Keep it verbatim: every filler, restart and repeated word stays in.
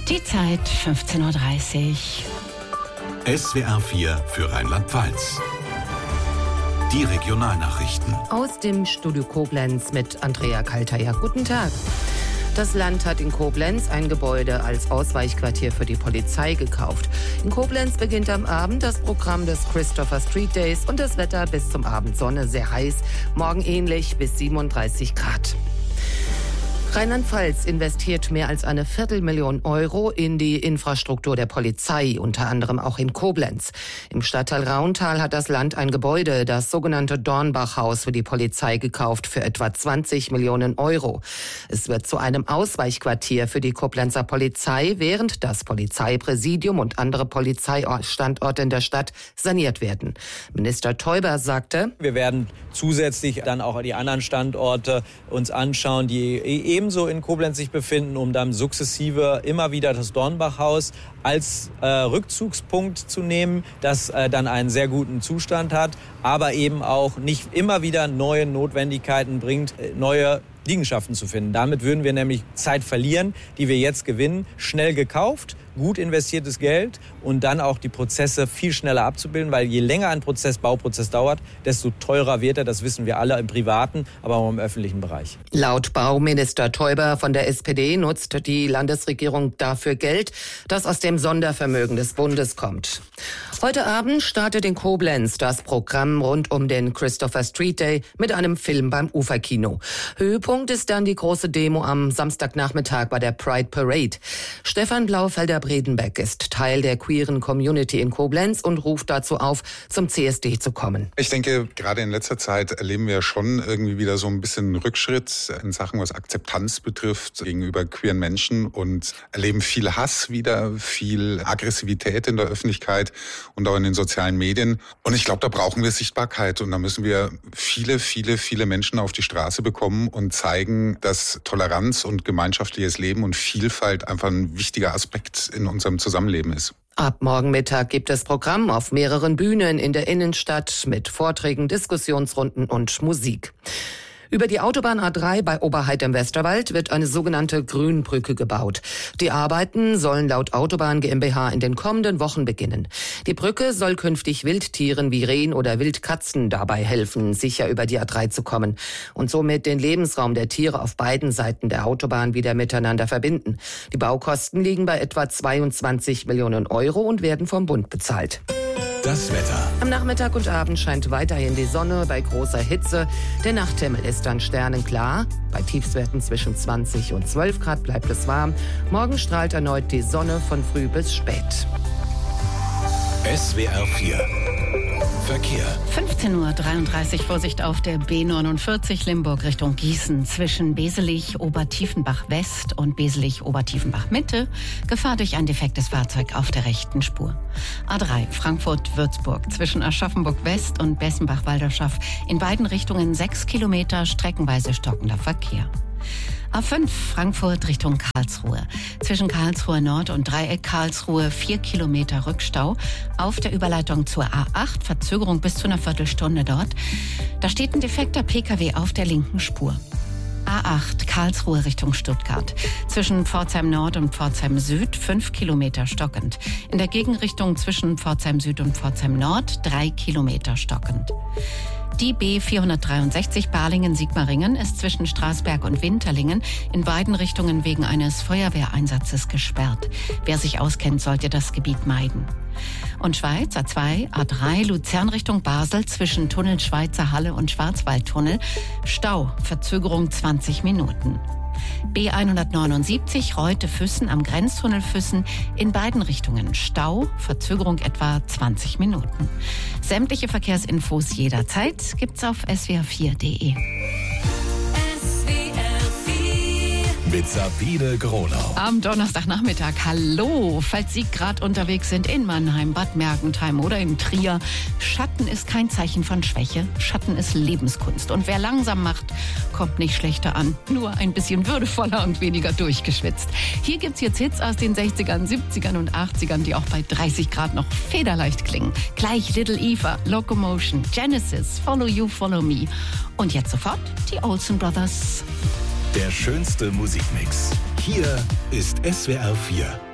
Die Zeit fünfzehn Uhr dreißig. S W R vier für Rheinland-Pfalz. Die Regionalnachrichten. Aus dem Studio Koblenz mit Andrea Kalter. Guten Tag. Das Land hat in Koblenz ein Gebäude als Ausweichquartier für die Polizei gekauft. In Koblenz beginnt am Abend das Programm des Christopher Street Days und das Wetter bis zum Abend Sonne sehr heiß, morgen ähnlich bis siebenunddreißig Grad. Rheinland-Pfalz investiert mehr als eine Viertelmillion Euro in die Infrastruktur der Polizei, unter anderem auch in Koblenz. Im Stadtteil Rauntal hat das Land ein Gebäude, das sogenannte Dornbach-Haus, für die Polizei gekauft für etwa zwanzig Millionen Euro. Es wird zu einem Ausweichquartier für die Koblenzer Polizei, während das Polizeipräsidium und andere Polizeistandorte in der Stadt saniert werden. Minister Teuber sagte: Wir werden zusätzlich dann auch die anderen Standorte uns anschauen, die eben ebenso in Koblenz sich befinden, um dann sukzessive immer wieder das Dornbach-Haus als äh, Rückzugspunkt zu nehmen, das äh, dann einen sehr guten Zustand hat, aber eben auch nicht immer wieder neue Notwendigkeiten bringt, äh, neue Liegenschaften zu finden. Damit würden wir nämlich Zeit verlieren, die wir jetzt gewinnen, schnell gekauft, gut investiertes Geld und dann auch die Prozesse viel schneller abzubilden, weil je länger ein Prozess, Bauprozess dauert, desto teurer wird er. Das wissen wir alle im privaten, aber auch im öffentlichen Bereich. Laut Bauminister Teuber von der S P D nutzt die Landesregierung dafür Geld, das aus dem Sondervermögen des Bundes kommt. Heute Abend startet in Koblenz das Programm rund um den Christopher Street Day mit einem Film beim Uferkino. Höhepunkt ist dann die große Demo am Samstagnachmittag bei der Pride Parade. Stefan Blaufelder-Bredenbeck ist Teil der queeren Community in Koblenz und ruft dazu auf, zum C S D zu kommen. Ich denke, gerade in letzter Zeit erleben wir schon irgendwie wieder so ein bisschen Rückschritt in Sachen, was Akzeptanz betrifft gegenüber queeren Menschen und erleben viel Hass wieder, viel Aggressivität in der Öffentlichkeit und auch in den sozialen Medien. Und ich glaube, da brauchen wir Sichtbarkeit und da müssen wir viele, viele, viele Menschen auf die Straße bekommen und zeigen, dass Toleranz und gemeinschaftliches Leben und Vielfalt einfach ein wichtiger Aspekt in unserem Zusammenleben ist. Ab morgen Mittag gibt es Programm auf mehreren Bühnen in der Innenstadt mit Vorträgen, Diskussionsrunden und Musik. Über die Autobahn A drei bei Oberheid im Westerwald wird eine sogenannte Grünbrücke gebaut. Die Arbeiten sollen laut Autobahn GmbH in den kommenden Wochen beginnen. Die Brücke soll künftig Wildtieren wie Rehen oder Wildkatzen dabei helfen, sicher über die A drei zu kommen und somit den Lebensraum der Tiere auf beiden Seiten der Autobahn wieder miteinander verbinden. Die Baukosten liegen bei etwa zweiundzwanzig Millionen Euro und werden vom Bund bezahlt. Das Wetter. Am Nachmittag und Abend scheint weiterhin die Sonne bei großer Hitze. Der Nachthimmel ist dann sternenklar. Bei Tiefstwerten zwischen zwanzig und zwölf Grad bleibt es warm. Morgen strahlt erneut die Sonne von früh bis spät. S W R vier. Verkehr. fünfzehn Uhr dreiunddreißig, Vorsicht auf der B neunundvierzig Limburg Richtung Gießen zwischen Beselich-Obertiefenbach-West und Beselich-Obertiefenbach-Mitte. Gefahr durch ein defektes Fahrzeug auf der rechten Spur. A drei Frankfurt-Würzburg zwischen Aschaffenburg-West und Bessenbach-Walderschaff. In beiden Richtungen sechs Kilometer streckenweise stockender Verkehr. A fünf Frankfurt Richtung Karlsruhe. Zwischen Karlsruhe Nord und Dreieck Karlsruhe vier Kilometer Rückstau. Auf der Überleitung zur A acht, Verzögerung bis zu einer Viertelstunde dort. Da steht ein defekter Pkw auf der linken Spur. A acht Karlsruhe Richtung Stuttgart. Zwischen Pforzheim Nord und Pforzheim Süd fünf Kilometer stockend. In der Gegenrichtung zwischen Pforzheim Süd und Pforzheim Nord drei Kilometer stockend. Die B vierhundertdreiundsechzig Balingen-Sigmaringen ist zwischen Straßberg und Winterlingen in beiden Richtungen wegen eines Feuerwehreinsatzes gesperrt. Wer sich auskennt, sollte das Gebiet meiden. Und Schweiz, A zwei, A drei, Luzern Richtung Basel zwischen Tunnel Schweizer Halle und Schwarzwaldtunnel. Stau, Verzögerung zwanzig Minuten. B hundertneunundsiebzig Reute-Füssen am Grenztunnel Füssen in beiden Richtungen Stau, Verzögerung etwa zwanzig Minuten. Sämtliche Verkehrsinfos jederzeit gibt's auf s w r vier punkt d e. Mit Sabine Gronau. Am Donnerstagnachmittag, hallo, falls Sie gerade unterwegs sind in Mannheim, Bad Mergentheim oder in Trier. Schatten ist kein Zeichen von Schwäche, Schatten ist Lebenskunst. Und wer langsam macht, kommt nicht schlechter an, nur ein bisschen würdevoller und weniger durchgeschwitzt. Hier gibt's jetzt Hits aus den sechzigern, siebzigern und achtzigern, die auch bei dreißig Grad noch federleicht klingen. Gleich Little Eva, Locomotion, Genesis, Follow You, Follow Me. Und jetzt sofort die Olsen Brothers. Der schönste Musikmix. Hier ist S W R vier.